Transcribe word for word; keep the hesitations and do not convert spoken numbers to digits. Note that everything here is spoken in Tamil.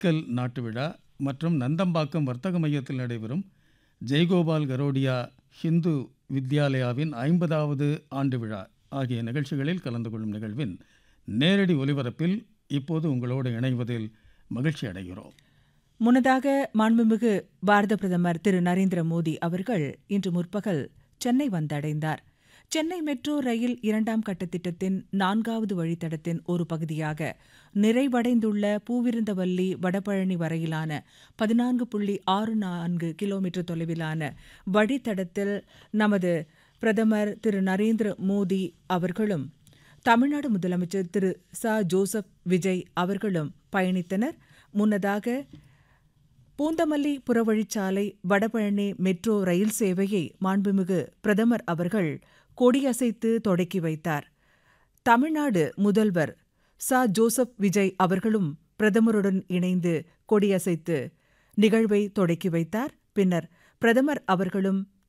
கல் நாட்டு விழா மற்றும் நந்தம்பாக்கம் வர்த்தக மையத்தில் நடைபெறும் ஜெய்கோபால் கரோடியா ஹிந்து வித்யாலயாவின் ஐம்பதாவது ஆண்டு விழா ஆகிய நிகழ்ச்சிகளில் கலந்து கொள்ளும் நிகழ்வின் நேரடி ஒலிபரப்பில் இப்போது உங்களோடு இணைவதில் மகிழ்ச்சி அடைகிறோம். முன்னதாக மாண்புமிகு பாரத பிரதமர் திரு நரேந்திர மோடி அவர்கள் இன்று முற்பகல் சென்னை வந்தடைந்தார். சென்னை மெட்ரோ ரயில் இரண்டாம் கட்ட திட்டத்தின் நான்காவது வழித்தடத்தின் ஒரு பகுதியாக நிறைவடைந்துள்ள பூவிருந்தவல்லி வடபழனி வரையிலான பதினான்கு புள்ளி ஆறு நான்கு கிலோமீட்டர் தொலைவிலான வழித்தடத்தில் நமது பிரதமர் திரு நரேந்திர மோடி அவர்களும் தமிழ்நாடு முதலமைச்சர் திரு ச ஜோசப் விஜய் அவர்களும் பயணித்தனர். முன்னதாக பூந்தமல்லி புறவழிச்சாலை வடபழனி மெட்ரோ ரயில் சேவையை மாண்புமிகு பிரதமர் அவர்கள் கொடியசைத்து தொடக்கி வைத்தார். தமிழ்நாடு முதல்வர் ச ஜோசப் விஜய் அவர்களும் பிரதமருடன் இணைந்து கொடியசைத்து நிகழ்வை தொடக்கி வைத்தார். பின்னர் பிரதமர் அவர்களும்